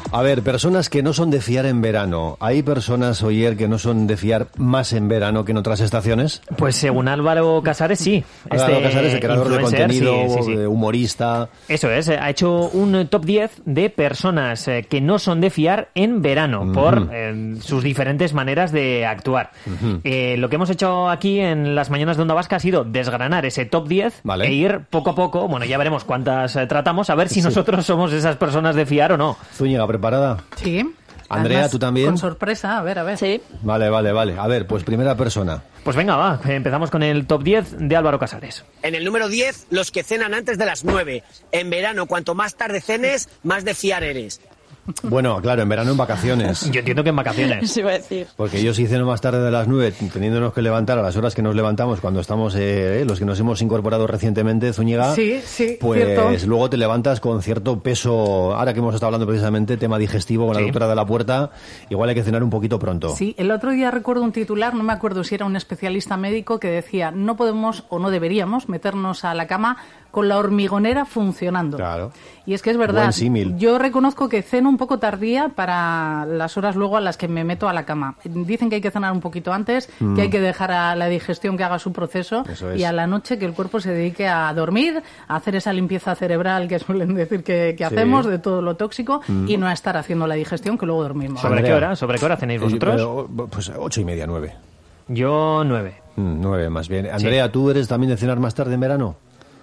A ver, personas que no son de fiar en verano. ¿Hay personas, Oyer, que no son de fiar más en verano que en otras estaciones? Pues según Álvaro Casares, sí. Álvaro Casares, el creador de contenido, sí. humorista. Eso es, ha hecho un top 10 de personas que no son de fiar en verano por sus diferentes maneras de actuar. Lo que hemos hecho aquí en las mañanas de Onda Vasca ha sido desgranar ese top 10 e ir poco a poco, bueno, ya veremos cuántas tratamos, a ver si nosotros somos esas personas de fiar o no. Zúñiga, ¿preparada? Sí. Andrea, además, ¿tú también? Con sorpresa, a ver. Sí. Vale. A ver, pues primera persona. Pues venga, va, empezamos con el top 10 de Álvaro Casares. En el número 10, los que cenan antes de las 9. En verano, cuanto más tarde cenes, más de fiar eres. Bueno, claro, en verano en vacaciones. Yo entiendo que en vacaciones. Eso iba a decir. Porque yo sí ceno más tarde de las 9, teniéndonos que levantar a las horas que nos levantamos cuando estamos, los que nos hemos incorporado recientemente, Zúñiga, sí, pues cierto. luego te levantas con cierto peso. Ahora que hemos estado hablando precisamente tema digestivo con la doctora de la Puerta, igual hay que cenar un poquito pronto. Sí, el otro día recuerdo un titular, no me acuerdo si era un especialista médico, que decía, no podemos o no deberíamos meternos a la cama con la hormigonera funcionando. Claro. Y es que es verdad. Buen símil. Yo reconozco que ceno un poco tardía para las horas luego a las que me meto a la cama. Dicen que hay que cenar un poquito antes, que hay que dejar a la digestión que haga su proceso y a la noche que el cuerpo se dedique a dormir, a hacer esa limpieza cerebral que suelen decir que hacemos de todo lo tóxico y no a estar haciendo la digestión que luego dormimos. ¿Sobre qué hora cenáis vosotros? Pues 8:30, 9. Yo 9. 9 más bien. Andrea, ¿tú eres también de cenar más tarde en verano?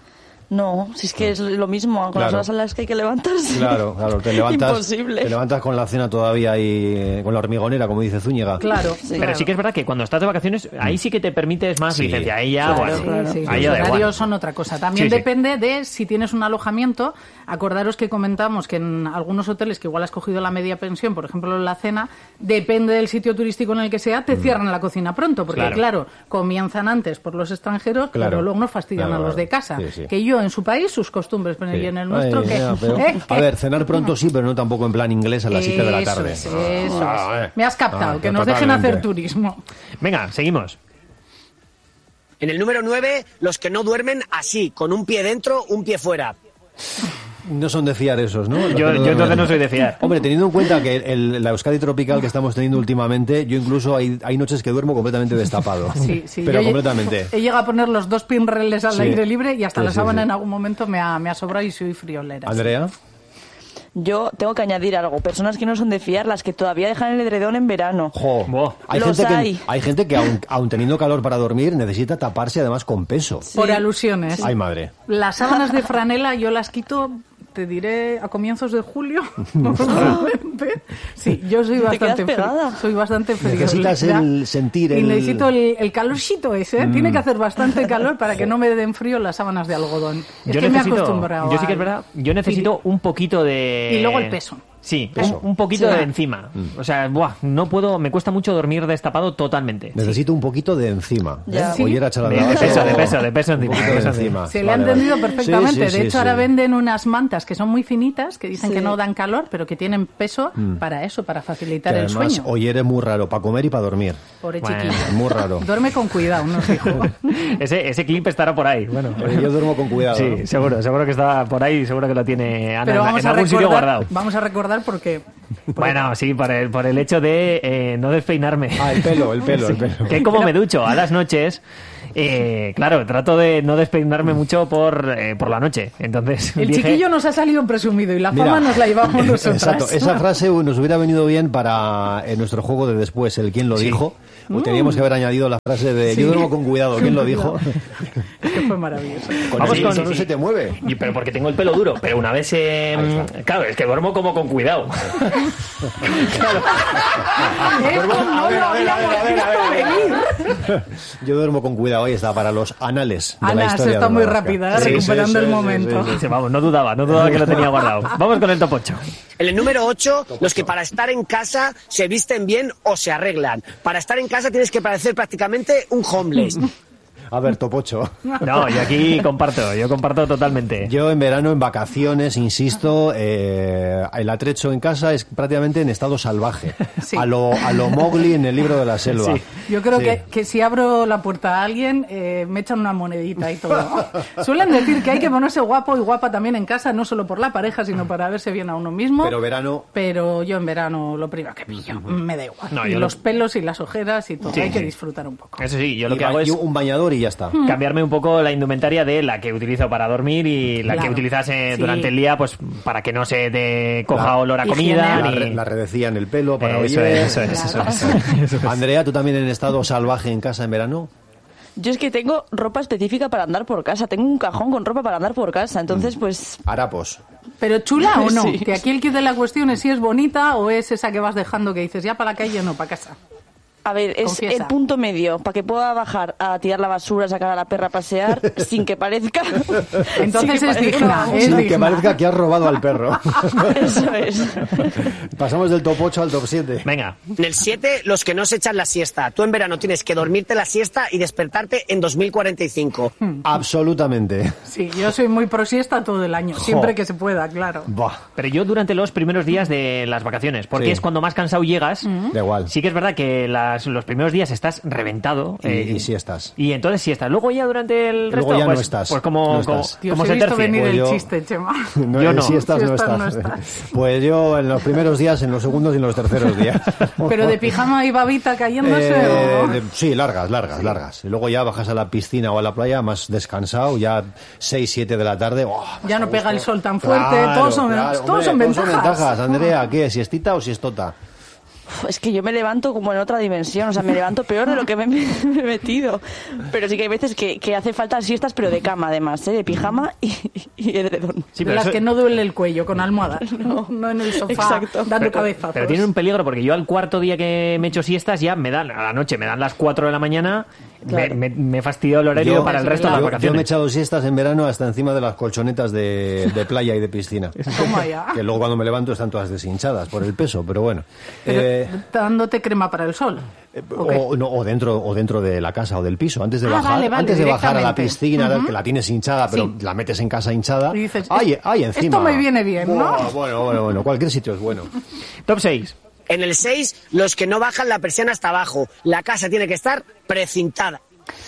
No, si es que es lo mismo, con las horas a las que hay que levantarse. Claro, te levantas. Imposible. Te levantas con la cena todavía ahí, con la hormigonera, como dice Zúñiga. Claro. Pero sí que es verdad que cuando estás de vacaciones, ahí sí que te permites más licencia. Ahí ya, Claro. Sí. Ahí Los ya horarios son otra cosa. También Sí. depende de si tienes un alojamiento. Acordaros que comentamos que en algunos hoteles que igual has cogido la media pensión, por ejemplo la cena, depende del sitio turístico en el que sea, te cierran la cocina pronto, porque claro, comienzan antes por los extranjeros, pero luego no fastidian a los de casa. Sí. Que yo en su país, sus costumbres, pero yo en el nuestro, A ver, cenar pronto sí, pero no tampoco en plan inglés a las 7 de la tarde. Eso es. Me has captado, que nos dejen hacer turismo. Venga, seguimos. En el número 9, los que no duermen así, con un pie dentro, un pie fuera. No son de fiar esos, ¿no? Yo entonces no soy de fiar. Hombre, teniendo en cuenta que la Euskadi tropical que estamos teniendo últimamente, yo incluso hay noches que duermo completamente destapado. Sí. Pero yo completamente. He llegado a poner los 2 pinreles al aire libre y hasta la sábana sí. en algún momento me ha sobrado y soy friolera. Andrea. Yo tengo que añadir algo. Personas que no son de fiar, las que todavía dejan el edredón en verano. Hay gente que aun teniendo calor para dormir necesita taparse además con peso. Sí. Por alusiones. Ay, madre. Las sábanas de franela yo las quito, te diré, a comienzos de julio. Normalmente. Sí, yo soy bastante pegada. Soy bastante friolera. Necesitas sentir Y necesito el calorcito ese. Tiene que hacer bastante calor para que no me den frío las sábanas de algodón. Yo me he acostumbrado. Yo sí que es verdad. Yo necesito un poquito de... Y luego el peso. Sí, un poquito de encima. O sea, no puedo, me cuesta mucho dormir destapado totalmente. Necesito un poquito de encima. Sí. Oye, era de peso encima. Se le ha entendido perfectamente. De hecho, ahora venden unas mantas que son muy finitas, que dicen que no dan calor, pero que tienen peso para eso, para facilitar el sueño. Oye, eres muy raro, para comer y para dormir. Pobre chiquillo. Muy raro. Duerme con cuidado, no fijo. Ese clip estará por ahí. Bueno, yo duermo con cuidado. Sí, ¿no? seguro que está por ahí, seguro que lo tiene Ana pero en algún sitio guardado. Vamos a recordar porque... Bueno, sí, por el hecho de no despeinarme. El pelo. Que como me ducho a las noches, claro, trato de no despeinarme mucho por la noche. Entonces el chiquillo nos ha salido presumido y la fama nos la llevamos nosotras. Exacto, esa frase nos hubiera venido bien para nuestro juego de después, el quién lo dijo. Teníamos que haber añadido la frase de yo duermo con cuidado, ¿quién lo dijo? Que fue maravilloso. Vamos con no se te mueve. Pero porque tengo el pelo duro, pero una vez claro, es que duermo como con cuidado. Claro. Yo duermo con cuidado, ahí está, para los anales de Ana, la historia. está muy rápida, recuperando el momento. Sí, vamos, no dudaba que lo tenía guardado. Vamos con el top 8. En el número 8, los que para estar en casa se visten bien o se arreglan. Para estar en casa tienes que parecer prácticamente un homeless. A ver, Topocho. No, yo aquí yo comparto totalmente. Yo en verano, en vacaciones, insisto, el atrecho en casa es prácticamente en estado salvaje. Sí. A lo Mowgli en el libro de la selva. Sí. Yo creo que si abro la puerta a alguien, me echan una monedita y todo. Suelen decir que hay que ponerse guapo y guapa también en casa, no solo por la pareja, sino para verse bien a uno mismo. Pero verano... Pero yo en verano lo primero que pillo, me da igual. No, y yo los pelos y las ojeras y todo. Sí, hay que sí. disfrutar un poco. Eso sí, yo lo que hago es un bañador y ya está. cambiarme un poco la indumentaria de la que utilizo para dormir y la que Claro. utilizas Sí. durante el día, pues para que no se te coja olor a comida. Higiene. La redecía en el pelo para Eso oír. es. Andrea, ¿tú también en estado salvaje en casa en verano? Yo es que tengo ropa específica para andar por casa. Tengo un cajón con ropa para andar por casa. Entonces, pues... Harapos. Pero chula o no, Sí. que aquí el kit de la cuestión es si es bonita o es esa que vas dejando que dices ya para la calle, no, para casa. A ver, es Confiesa. el punto medio, para que pueda bajar a tirar la basura, sacar a la perra a pasear, sin que parezca... Entonces sin que es digna, parezca- es Sin que digna. parezca que has robado al perro. Eso es. Pasamos del top 8 al top 7. Venga, En el 7, los que no se echan la siesta. Tú en verano tienes que dormirte la siesta y despertarte en 2045. Absolutamente. Sí, yo soy muy pro siesta todo el año, siempre que se pueda, claro. Buah, pero yo durante los primeros días de las vacaciones, porque Sí. es cuando más cansado llegas. da igual. Sí que es verdad que los primeros días estás reventado. Y sí estás. Y entonces sí estás. Luego ya durante el Luego resto, ya no pues, estás. pues como, No como, estás. Dios, como he se visto tercie. venir Pues el yo- chiste, Chema. Yo no. Si estás, no Si estás. estás, no estás. Pues yo en los primeros días, en los segundos y en los terceros días. Pero de pijama y babita cayéndose o... Sí, largas. Y luego ya bajas a la piscina o a la playa más descansado, ya 6, 7 de la tarde. ¡Oh, Ya no a pega el gusto! sol tan fuerte, todos son ventajas. Andrea, ¿qué? ¿Siestita o siestota? Es que yo me levanto como en otra dimensión, o sea, me levanto peor de lo que me he metido. Pero sí que hay veces que hace falta siestas, pero de cama además, ¿eh? De pijama y edredón. Sí, de pero las eso- que no duele el cuello, con almohadas. No en el sofá, Exacto. dando cabezazos. Pero tiene un peligro porque yo al cuarto día que me echo siestas ya a la noche me dan las 4 de la mañana, Claro. me fastidió el horario para el resto de las Yo me he vacaciones. echado siestas en verano hasta encima de las colchonetas de playa y de piscina. Toma ya. Que luego cuando me levanto están todas deshinchadas por el peso, pero bueno. Pero, dándote crema para el sol. ¿O qué? O dentro de la casa o del piso, antes de Ah, bajar, vale, antes de bajar a la directamente. piscina, que la tienes hinchada, pero Sí. la metes en casa hinchada. Y dices, ¡ay, encima! esto me viene bien, ¿no? Bueno, cualquier sitio es bueno. Top 6. En el 6, los que no bajan la persiana hasta abajo. La casa tiene que estar precintada.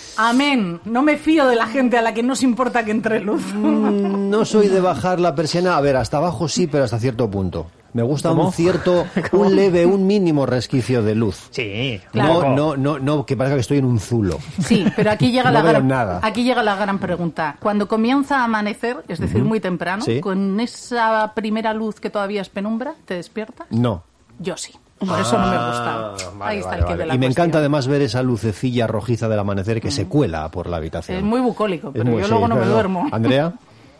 Amén. No me fío de la gente a la que no se importa que entre luz. No soy de bajar la persiana, a ver, hasta abajo sí, pero hasta cierto punto. Me gusta ¿Cómo? un leve, un mínimo resquicio de luz. Sí, Claro. No, que parezca que estoy en un zulo. Sí, pero aquí llega, No veo nada. aquí llega la gran pregunta. Cuando comienza a amanecer, es decir, muy temprano, Sí. con esa primera luz que todavía es penumbra, ¿te despiertas? No. Yo sí. Por eso no me gusta. Vale, Ahí está vale, el quid vale. de la Y me cuestión. encanta además ver esa lucecilla rojiza del amanecer que se cuela por la habitación. Es muy bucólico, Es pero muy- yo sí, luego no me pero duermo. Andrea,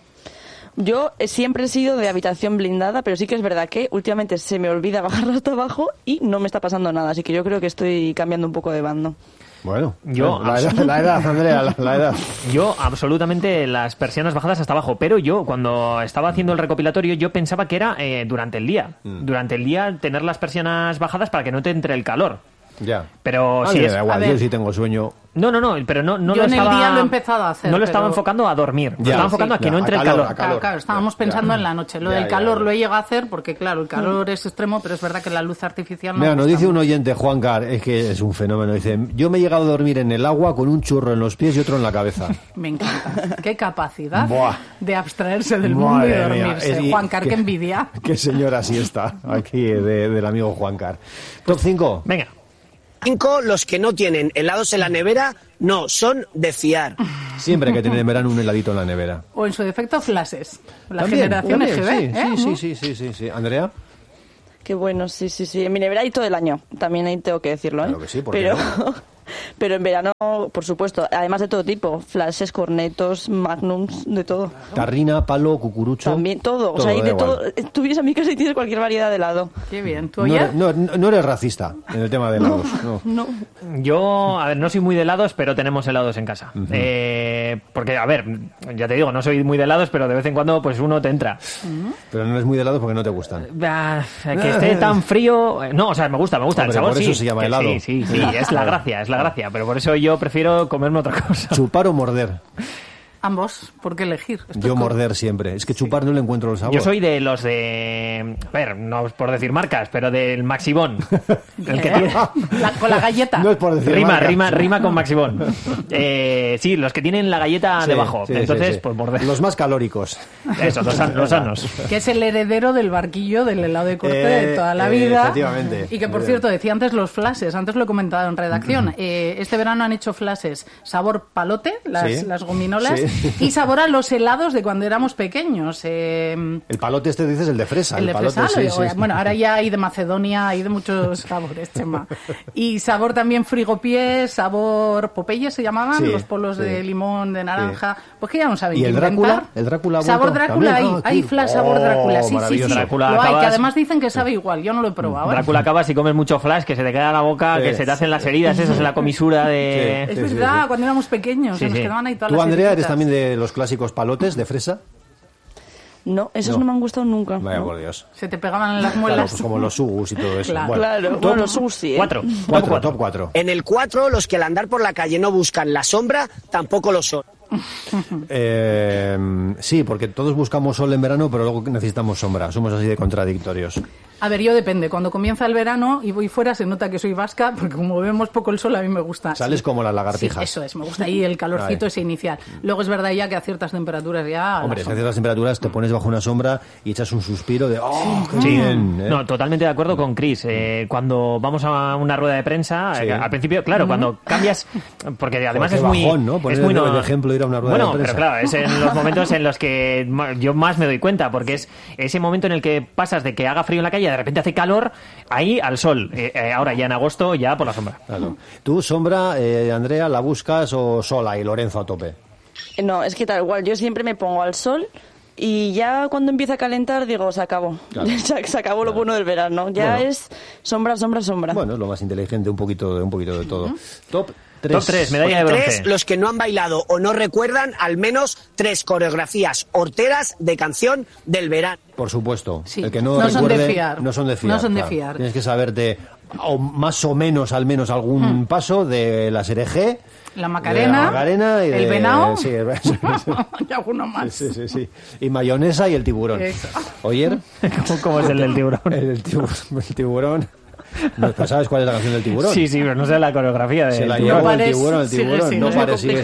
Yo siempre he sido de habitación blindada, pero sí que es verdad que últimamente se me olvida bajar hasta abajo y no me está pasando nada, así que yo creo que estoy cambiando un poco de bando. bueno, Yo, la edad, Andrea, la edad. Yo absolutamente las persianas bajadas hasta abajo, pero yo cuando estaba haciendo el recopilatorio yo pensaba que era durante el día. Durante el día tener las persianas bajadas para que no te entre el calor. Ya. Pero A sí mí me es... da a igual, ver. yo sí tengo sueño. No, pero no Yo lo en el estaba... día lo he empezado a hacer, No lo estaba pero- enfocando a dormir, lo Ya, estaba enfocando sí, a que ya, no entre a el calor, calor. a calor. Claro, estábamos Ya, pensando ya. en la noche. Lo Ya, del ya, calor ya. lo he llegado a hacer porque, claro, el calor es extremo, pero es verdad que la luz artificial no Mira, me nos gusta dice un mucho. oyente, Juan Car, es que es un fenómeno. Dice, yo me he llegado a dormir en el agua con un churro en los pies y otro en la cabeza. Me encanta. Qué capacidad Buah. de abstraerse del mundo y Madre mía, dormirse. es- Juan Car, qué envidia. Qué señora sí está aquí del amigo Juan Car. Top 5. Venga, 5, los que no tienen helados en la nevera no son de fiar. Siempre hay que tener en verano un heladito en la nevera. O en su defecto, flases. La También, generación también, EGB, ¿eh? sí. Andrea, Qué bueno, sí. En mi nevera hay todo el año, también ahí tengo que decirlo, ¿eh? Claro que sí, ¿por qué pero, no? pero en verano, por supuesto, además de todo tipo, flashes, cornetos, magnums, de todo. tarrina, palo, cucurucho. También todo, o sea, hay da de igual. todo. Tú vienes a mi casa y tienes cualquier variedad de helado. Qué bien. ¿Tú No ya? eres, no eres racista en el tema de helados. No. No. yo, a ver, no soy muy de helados, pero tenemos helados en casa. Porque, a ver, ya te digo, no soy muy de helados, pero de vez en cuando pues uno te entra. Pero no eres muy de helados porque no te gustan. Que esté tan frío... No, o sea, me gusta el Hombre, sabor, por eso sí. se llama Que helado. Sí, es la gracia, es la gracia, pero por eso yo prefiero comerme otra cosa. ¿Chupar o morder? Ambos, ¿por qué elegir? Yo morder siempre. Es que chupar no le encuentro el sabor. Yo soy de los de... A ver, no es por decir marcas, pero del Maxibón. El que tiene... Con la galleta. No es por decir Rima con Maxibón. Sí, los que tienen la galleta debajo. Sí, entonces, sí. pues morder. Los más calóricos. Eso, los sanos. Que es el heredero del barquillo del helado de corte de toda la vida. Efectivamente. Y que, por cierto, decía antes los flashes. Antes lo he comentado en redacción. Este verano han hecho flashes sabor palote, las gominolas, y sabor a los helados de cuando éramos pequeños. El palote este dices el de fresa. El de palote, fresa. Bueno, ahora ya hay de Macedonia, hay de muchos sabores, Chema. Y sabor también frigopiés, sabor Popeye se llamaban, los polos de limón, de naranja. Pues que ya no saben ¿Y qué el inventar. Drácula? ¿El Drácula sabor Drácula hay flash sabor Drácula. Sí. Drácula Lo hay, acabas... que además dicen que sabe igual. Yo no lo he probado. Drácula acabas y comes mucho flash, que se te queda en la boca, que se te hacen las heridas esas en la comisura de... Es verdad, cuando éramos pequeños, se nos quedaban ahí todas las ¿Tú, Andrea, heriditas. eres también de los clásicos palotes de fresa? No, esos no me han gustado nunca. Vaya por Dios. Se te pegaban en las Claro, muelas. pues como los sugus y todo eso. Claro. Claro, bueno, los sushi. 4. Top 4. En el 4, los que al andar por la calle no buscan la sombra, tampoco lo son. Sí, porque todos buscamos sol en verano, pero luego necesitamos sombra. Somos así de contradictorios. A ver, yo depende. Cuando comienza el verano y voy fuera se nota que soy vasca, porque como vemos poco el sol a mí me gusta. Sales como las lagartijas. Sí, eso es, me gusta ahí el calorcito ese inicial. Luego es verdad ya que a ciertas temperaturas ya... Hombre, si a ciertas temperaturas te pones bajo una sombra y echas un suspiro de ¡oh, qué bien! No, totalmente de acuerdo con Chris. Cuando vamos a una rueda de prensa, al principio, claro, cuando cambias... Porque además es muy... bajón, ¿no? Poner es muy de ejemplo ir a una rueda de prensa. Pero claro, es en los momentos en los que yo más me doy cuenta, porque es ese momento en el que pasas de que haga frío en la calle y de repente hace calor, ahí al sol. Ahora ya en agosto, ya por la sombra. Claro. ¿Tú, sombra, Andrea, la buscas o sola y Lorenzo a tope? No, es que tal igual, yo siempre me pongo al sol y ya cuando empieza a calentar digo, se acabó. Claro. Se acabó lo bueno del verano. Ya Bueno. es sombra. Bueno, es lo más inteligente, un poquito de todo. Top 3. Top 3, medalla de bronce. 3, los que no han bailado o no recuerdan al menos 3 coreografías horteras de canción del verano. Por supuesto. Sí. El que no No son de recuerde, fiar. No son de fiar. No son de claro. fiar. Tienes que saberte o más o menos, al menos algún paso de la SRG, La Macarena, y el Venao, sí, y alguno más. sí. Y mayonesa y el tiburón. Eso. ¿Oyer? ¿Cómo es el del tiburón? El tiburón. ¿No sabes cuál es la canción del tiburón? Sí, pero no sé la coreografía de... Se la tiburón. llevó el Parece- tiburón, sigue siendo no muy pare, sigue.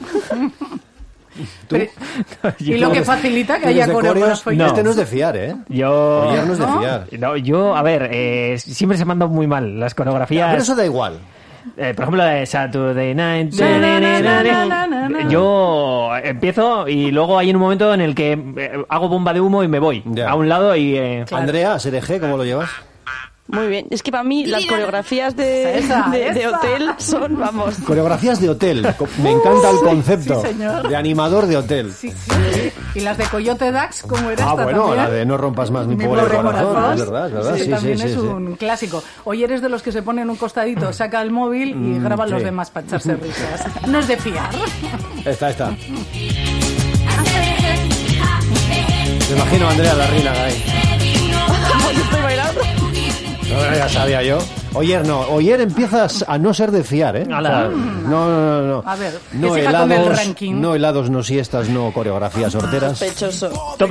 ¿Tú? Y lo que facilita que ¿Tienes haya de coreógrafo. coreos? No. Este no es de fiar, ¿eh? Yo... Oyer no es de ¿No? fiar. No, yo, a ver, siempre se me han dado muy mal las coreografías. Pero eso da igual. Por ejemplo, la de Saturday Night. Na. Yo empiezo y luego hay un momento en el que hago bomba de humo y me voy Ya. a un lado y... Andrea, SRG, ¿cómo lo llevas? Muy bien. Es que para mí las coreografías de hotel son, vamos... Coreografías de hotel. Me encanta el concepto sí, señor. de animador de hotel. Sí. Y las de Coyote Dax, ¿cómo era Ah, esta bueno, también? la de no rompas más mi Mi pobre pobre corazón. corazón. Es verdad. Sí, también sí, es sí. un clásico. Hoy eres de los que se ponen un costadito, saca el móvil y graba a los sí. demás para echarse risas. No es de fiar. Está. Me imagino a Andrea Larrinaga ahí. Estoy bailando. No, ya sabía yo. Oyer empiezas a no ser de fiar, ¿eh? Ala. No. A ver, que no siga con el helados, ranking. no helados, no siestas, no coreografías horteras. Sospechoso. Top